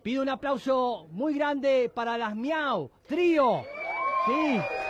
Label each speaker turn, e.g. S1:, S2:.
S1: Pido un aplauso muy grande para las Miau Trío. Sí.